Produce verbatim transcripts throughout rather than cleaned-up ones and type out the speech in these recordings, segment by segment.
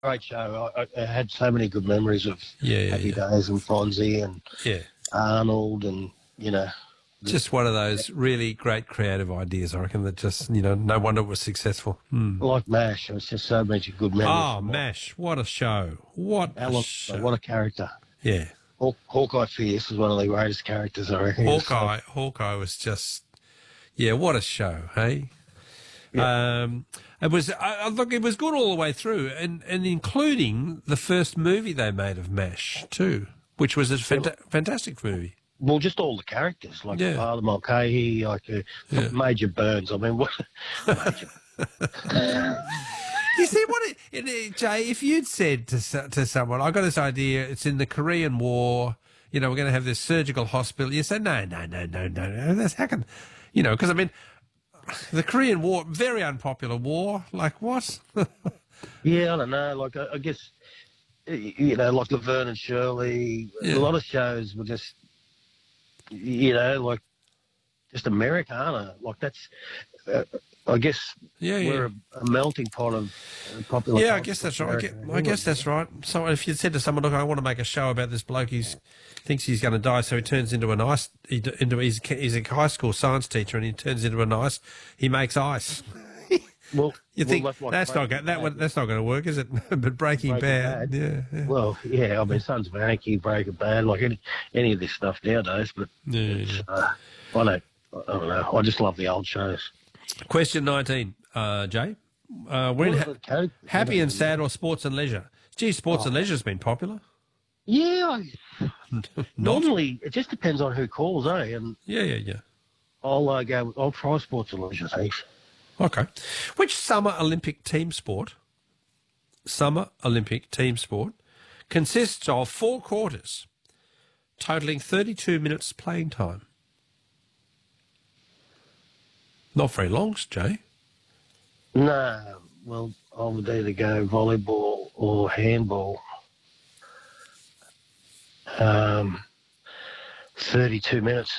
great show. I, I had so many good memories of Yeah, yeah, Happy yeah. Days and Fonzie and Yeah. Arnold and, you know. Just one of those really great creative ideas, I reckon, that just, you know, no wonder it was successful. Hmm. Like MASH. It was just so many good memories. Oh, from MASH. What a show. What a Alan, show. what a character. Yeah. Haw- Hawkeye Fierce is one of the greatest characters, I reckon. Hawkeye, Hawkeye was just, yeah, what a show, hey? Yeah. Um, it was, I, I look, it was good all the way through, and, and including the first movie they made of MASH, too, which was a fanta- fantastic movie. Well, just all the characters, like Yeah. Father Mulcahy, like uh, Yeah. Major Burns. I mean, what? Major. You see, what it, it, it- Jay, if you'd said to so- to someone, I got this idea, it's in the Korean War, you know, we're going to have this surgical hospital, you say, no, no, no, no, no, no, that's how can, you know, because, I mean, the Korean War, very unpopular war, like what? Yeah, I don't know. Like, I, I guess, y- you know, like Laverne and Shirley, Yeah. a lot of shows were just, you know, like just Americana. Like that's, uh, I guess, Yeah, yeah. we're a, a melting pot of uh, popular. Yeah, I culture guess that's from right. I, America get, I guess that's right. So if you said to someone, "Look, I want to make a show about this bloke. He's thinks he's going to die, so he turns into an ice. He, d- into he's, he's a high school science teacher, and he turns into an ice. He makes ice. Well, You well, think that's, like that's not Breaking go- that Bad. would, that's not going to work, is it? But Breaking, Breaking Bad, Bad. yeah, yeah. Well, yeah, I mean, Sons of Anarchy, Breaking Bad, like any any of this stuff nowadays. But Yeah, yeah, it's, yeah. uh, I don't, I don't know. I just love the old shows. Question nineteen, uh, Jay. Uh, we're in What ha- was the code? happy and sad or sports and leisure. Gee, sports Oh. and leisure's been popular. Yeah, I, Not. normally it just depends on who calls, eh? And Yeah, yeah, yeah. I'll uh, go. I'll try sports and leisure. Thanks. Okay. Which summer Olympic team sport, summer Olympic team sport, consists of four quarters, totalling thirty-two minutes playing time? Not very long, Jay. No, well, I would either go volleyball or handball. Um, thirty-two minutes.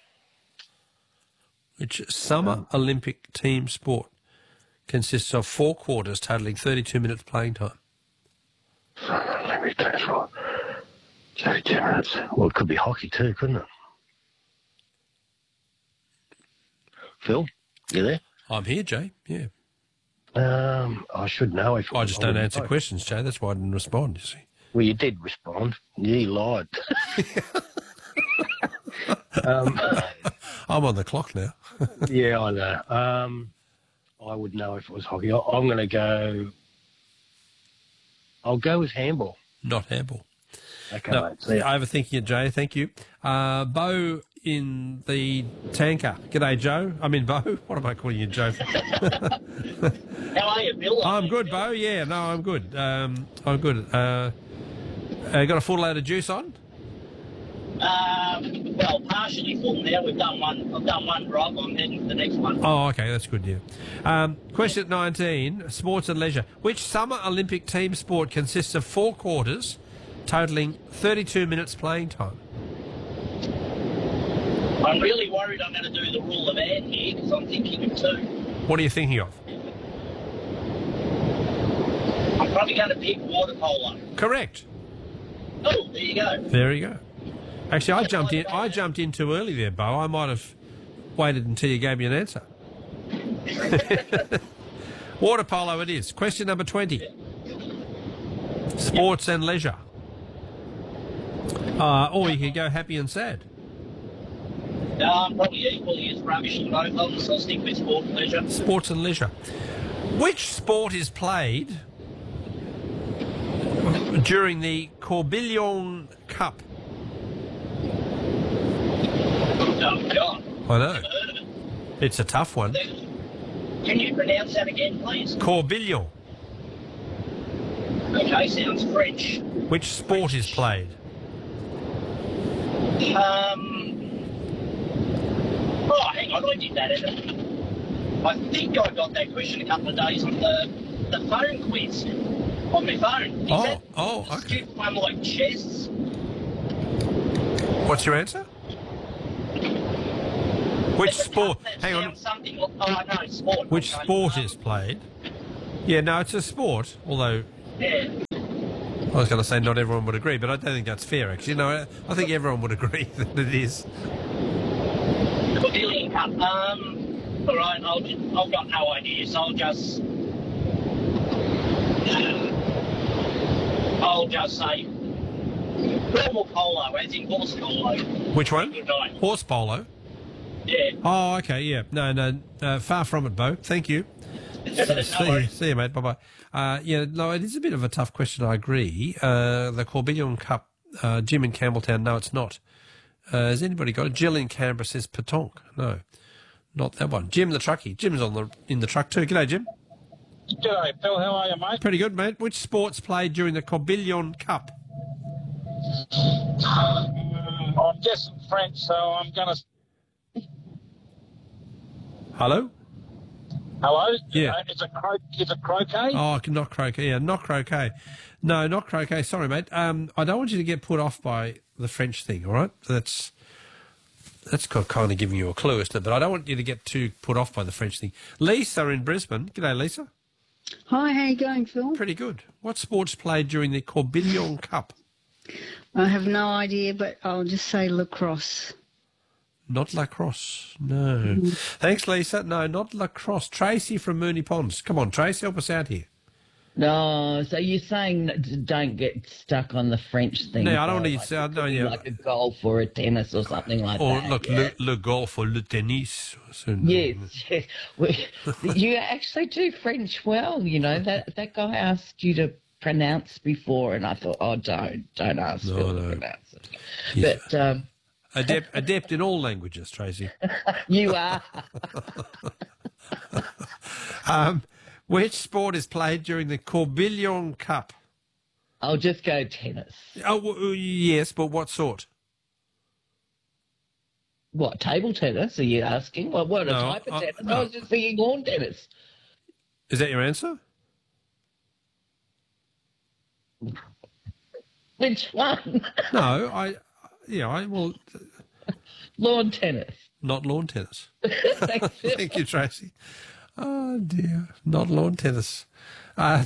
Which summer Olympic team sport consists of four quarters, totalling thirty-two minutes playing time? Let me that's right. thirty-two minutes. Well, it could be hockey too, couldn't it? Phil, you there? I'm here, Jay. Yeah. Um, I should know if I just don't wouldn't answer know. questions, Jay. That's why I didn't respond, you see. Well, you did respond. You lied. um, I'm on the clock now. yeah, I know. Um, I would know if it was hockey. I, I'm going to go. I'll go with handball. Not handball. Okay, No, mate. See ya. overthinking it, Jay. Thank you. Uh, Bo in the tanker. G'day, Joe. I mean, Bo. What am I calling you, Joe? How are you, Bill? I'm good, Bo. Yeah, no, I'm good. Um, I'm good. Uh, uh, got a full load of juice on? Um, well, partially full now. We've done one. I've done one drop. I'm heading to the next one. Oh, okay, that's good, yeah. Um, question nineteen, sports and leisure. Which summer Olympic team sport consists of four quarters, totalling thirty-two minutes playing time? I'm really worried I'm going to do the rule of Anne here because I'm thinking of two. What are you thinking of? I'm probably going to pick water polo. Correct. Oh, there you go. There you go. Actually, I jumped in. I jumped in too early there, Bo. I might have waited until you gave me an answer. Water polo it is. Question number twenty. Sports and leisure. Uh, or you could go happy and sad. No, I'm probably equally as rubbish in both of them, so I'll stick with sport and leisure. Sports and leisure. Which sport is played during the Corbillon Cup? Oh, God. I know. Never heard of it. It's a tough one. Can you pronounce that again, please? Corbillon. Okay, sounds French. Which sport is played? Um. Oh, hang on, I did that. Isn't it? I think I got that question a couple of days on the the phone quiz on my phone. Is Oh, that oh, a okay. stupid one like chess? What's your answer? Which It's a sport? cup that Hang on. sounds Something. Oh, no, sport. Which Okay. sport Um, is played? Yeah, no, it's a sport. Although, Yeah. I was going to say not everyone would agree, but I don't think that's fair, actually. No, I think everyone would agree that it is. Pavilion Cup. Um, all right, I'll just, I've got no idea, so I'll just... I'll just say normal polo, as in horse polo. Which one? Good night. Horse polo. Yeah. Oh, okay, yeah. No, no, uh, far from it, Bo. Thank you. see, see, you, see you, mate. Bye-bye. Uh, yeah, no, it is a bit of a tough question, I agree. Uh, the Corbillon Cup, uh, Jim in Campbelltown, no, it's not. Uh, has anybody got it? Jill in Canberra says Petonk. No, not that one. Jim the truckie. Jim's on the in the truck too. G'day, Jim. G'day, Phil. How are you, mate? Pretty good, mate. Which sports played during the Corbillon Cup? I'm guessing French, so I'm going to... Hello? Hello? Yeah. Uh, is, it cro- is it croquet? Oh, not croquet. Yeah, not croquet. No, not croquet. Sorry, mate. Um, I don't want you to get put off by the French thing, all right? That's that's kind of giving you a clue, isn't it? But I don't want you to get too put off by the French thing. Lisa in Brisbane. G'day, Lisa. Hi, how you going, Phil? Pretty good. What sports played during the Corbillon Cup? I have no idea, but I'll just say lacrosse. Not lacrosse. No. Mm. Thanks, Lisa. No, not lacrosse. Tracy from Mooney Ponds. Come on, Tracy, help us out here. No, so you're saying that don't get stuck on the French thing? No, I don't want to like, say, no, yeah. Like a golf or a tennis or something like or, that. Or look, yeah. le, le golf or le tennis. So no. Yes, yes. We, you actually do French well, you know. That that guy asked you to pronounce before, and I thought, oh, don't, don't ask no, Phil no. to pronounce it. Yeah. But... Um, Adept, adept in all languages, Tracy. You are. um, which sport is played during the Corbillon Cup? I'll just go tennis. Oh, w- yes, but what sort? What, table tennis, are you asking? What, what No, a type of I- tennis? no. I was just thinking lawn tennis. Is that your answer? Which one? No, I, yeah, I will. Lawn tennis. Not lawn tennis. Thanks, Phil. Thank you, Tracy. Oh, dear. Not lawn tennis. Uh,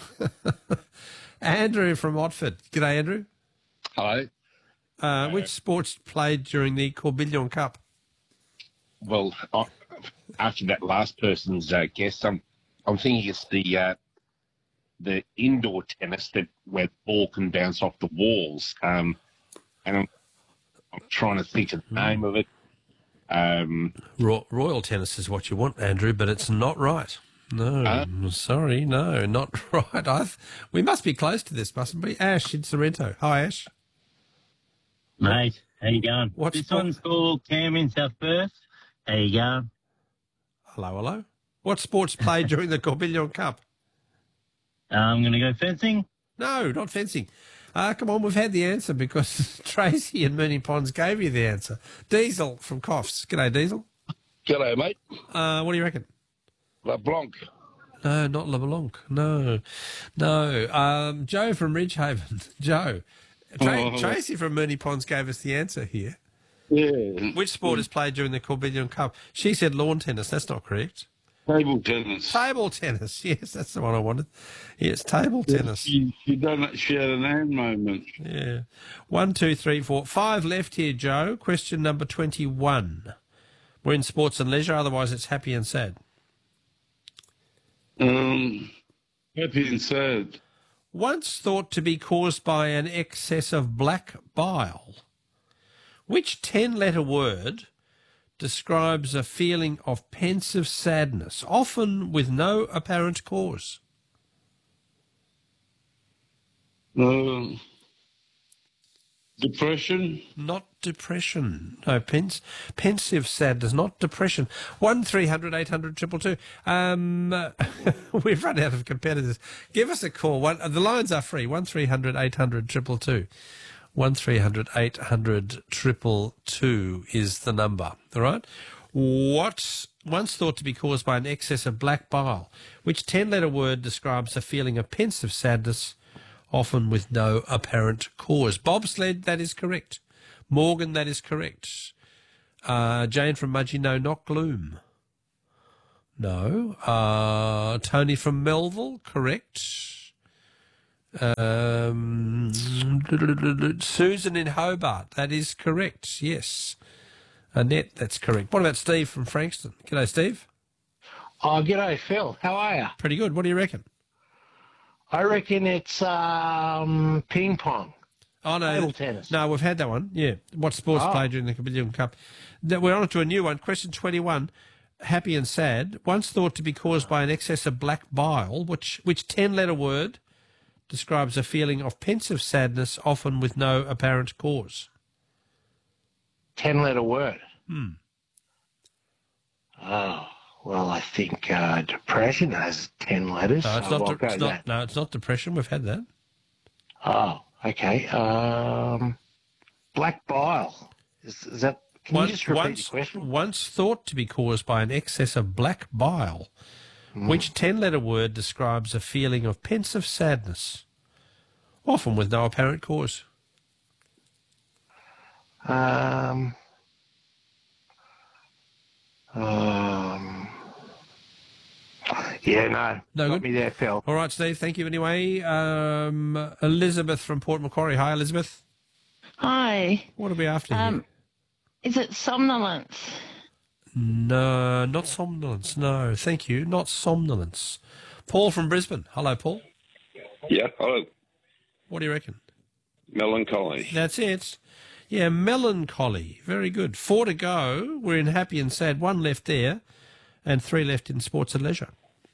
Andrew from Otford. G'day, Andrew. Hello. Uh, which sports played during the Corbillon Cup? Well, I, after that last person's uh, guess, I'm, I'm thinking it's the uh, the indoor tennis that where the ball can bounce off the walls. Um, and I'm, I'm trying to think of the name of it. Um, Ro- Royal tennis is what you want, Andrew, but it's not right. No, Uh? sorry, no, not right. I th- we must be close to this, mustn't we? Ash in Sorrento. Hi, Ash. Mate, how you going? What's this sport? one's called Cam in South Perth. How you going? Hello, hello. What sports played during the Corbillon Cup? I'm going to go fencing. No, not fencing. Uh, come on, we've had the answer because Tracy and Mooney Ponds gave you the answer. Diesel from Coffs. G'day, Diesel. G'day, mate. Uh, what do you reckon? La Blanc. No, not LeBlanc. No, no. Um, Joe from Ridgehaven. Joe. Tra- Oh. Tracy from Mooney Ponds gave us the answer here. Yeah. Which sport is played during the Corbillon Cup? She said lawn tennis. That's not correct. Table tennis. Table tennis. Yes, that's the one I wanted. Yes, table tennis. She, she done she had an hand moment. Yeah. One, two, three, four. Five left here, Joe. Question number twenty-one. We're in sports and leisure, otherwise it's happy and sad. Um, happy and sad. Once thought to be caused by an excess of black bile, which ten-letter word describes a feeling of pensive sadness, often with no apparent cause? Uh, depression. Not depression. No, pens- pensive sadness, not depression. One three hundred eight hundred triple two. Um, we've run out of competitors. Give us a call. One, the lines are free. One three hundred eight hundred triple two. One three hundred eight hundred triple two is the number. All right. What once thought to be caused by an excess of black bile, which ten-letter word describes a feeling of pensive sadness, often with no apparent cause. Bobsled, that is correct. Morgan, that is correct. Uh, Jane from Mudgee, no, not gloom. No. Uh, Tony from Melville, correct. Um, Susan in Hobart. That is correct. Yes. Annette, that's correct. What about Steve from Frankston? G'day, Steve. Oh, g'day, Phil. How are you? Pretty good. What do you reckon? I reckon it's um, ping pong. Oh, no. Table tennis. No, we've had that one. Yeah. What sports Oh. played during the Cabellion Cup? Th- We're on to a new one. Question twenty-one. Happy and sad. Once thought to be caused by an excess of black bile, which which ten-letter word describes a feeling of pensive sadness, often with no apparent cause? Ten-letter word. Hmm. Oh, well, I think uh, depression has ten letters. No, it's so not. I'll De- it's go not that. no, it's not depression. We've had that. Oh, okay. Um, black bile. Is, is that? Can you just repeat once, the question? once thought to be caused by an excess of black bile, Hmm. which ten-letter word describes a feeling of pensive sadness, often with no apparent cause? Um, um, yeah, no. No got good. me there, Phil. All right, Steve. Thank you anyway. Um, Elizabeth from Port Macquarie. Hi, Elizabeth. Hi. What are we after Um, here? is it somnolence? No, not somnolence. No, thank you. Not somnolence. Paul from Brisbane. Hello, Paul. Yeah, hello. What do you reckon? Melancholy. That's it. Yeah, melancholy. Very good. Four to go. We're in happy and sad. One left there, and three left in sports and leisure.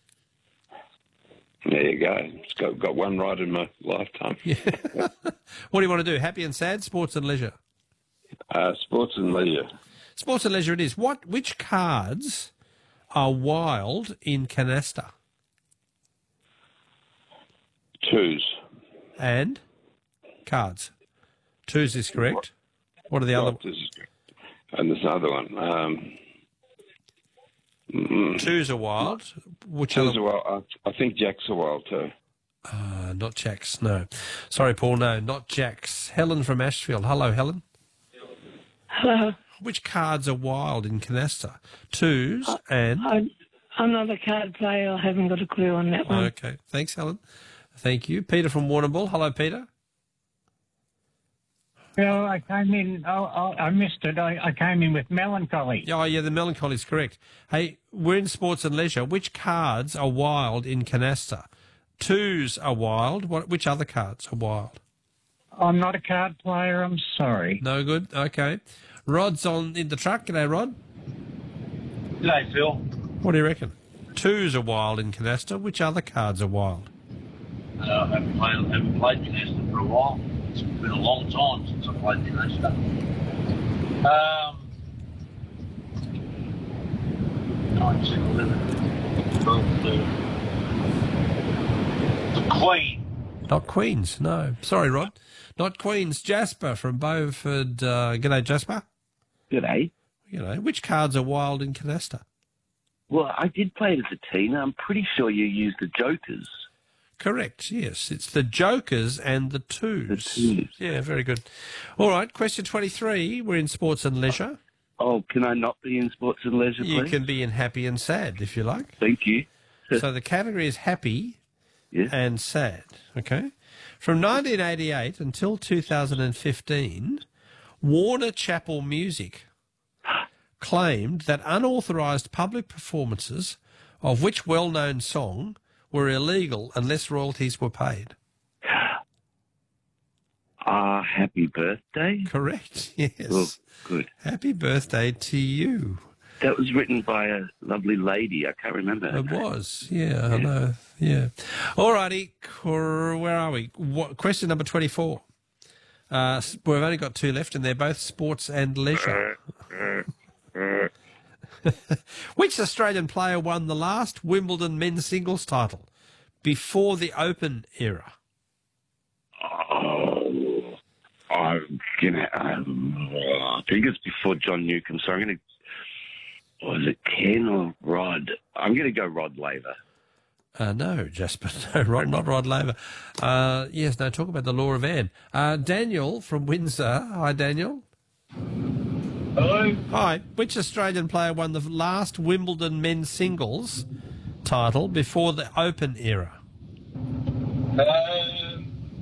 There you go. It's got, got one right in my lifetime. Yeah. What do you want to do? Happy and sad, sports and leisure. Uh, sports and leisure. Sports and leisure it is. What? Which cards are wild in canasta? Twos. And cards. Twos is correct. What are the other? Right, this is- and there's another one. Um, mm, Twos are wild. Which twos other? are wild. I, I think Jacks are wild too. Uh, not Jacks. No. Sorry, Paul. No, not Jacks. Helen from Ashfield. Hello, Helen. Hello. Which cards are wild in canasta? Twos and... I, I'm not a card player. I haven't got a clue on that one. Okay. Thanks, Helen. Thank you. Peter from Warrnambool. Hello, Peter. Well, I came in, oh, oh, I missed it. I, I came in with melancholy. Oh, yeah, the melancholy is correct. Hey, we're in sports and leisure. Which cards are wild in canasta? Twos are wild. What? Which other cards are wild? I'm not a card player. I'm sorry. No good. Okay. Rod's on in the truck. G'day, Rod. G'day, Phil. What do you reckon? Twos are wild in canasta. Which other cards are wild? Uh, I haven't played, haven't played Canasta for a while. It's been a long time since I played Canasta. Um, nine, ten, eleven, twelve, thirteen. The Queen. Not Queens. No. Sorry, Rod. Not Queens. Jasper from Beaufort. Uh, g'day, Jasper. G'day. You know, which cards are wild in canasta? Well, I did play it as a teen. I'm pretty sure you used the Jokers. Correct, yes. It's the Jokers and the Twos. The Twos. Yeah, very good. All right, question twenty-three. We're in sports and leisure. Oh, can I not be in sports and leisure, please? You can be in happy and sad, if you like. Thank you. So the category is happy Yeah. and sad, okay? From nineteen eighty-eight until two thousand fifteen, Warner Chappell Music claimed that unauthorised public performances of which well-known song were illegal unless royalties were paid. Ah, happy birthday. Correct, yes. Oh, good. Happy birthday to you. That was written by a lovely lady. I can't remember her It name. was, yeah, I know, yeah. All righty, where are we? What, question number twenty-four. Uh, s- we've only got two left, and they're both sports and leisure. Which Australian player won the last Wimbledon men's singles title before the Open era? Oh, I'm gonna. Um, I think it's before John Newcombe. So I'm gonna. Was it Ken or Rod? I'm gonna go Rod Laver. Uh, no, Jasper, no, Rod, not Rod Laver. Uh, yes, no, talk about the law of Anne. Uh, Daniel from Windsor. Hi, Daniel. Hello. Hi. Which Australian player won the last Wimbledon men's singles title before the Open era? Uh,